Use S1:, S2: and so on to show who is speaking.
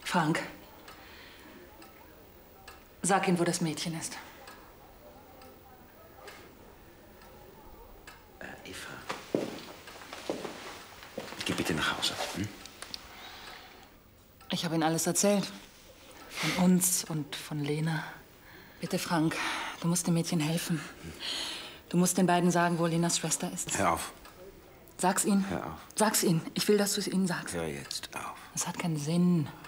S1: Frank, sag ihm, wo das Mädchen ist.
S2: Eva, geh bitte nach Hause. Hm?
S1: Ich habe Ihnen alles erzählt. Von uns und von Lena. Bitte, Frank, du musst dem Mädchen helfen. Du musst den beiden sagen, wo Lenas Schwester ist.
S2: Hör auf.
S1: Sag's ihnen.
S2: Hör auf.
S1: Sag's ihnen. Ich will, dass du es ihnen sagst.
S2: Hör jetzt auf.
S1: Es hat keinen Sinn.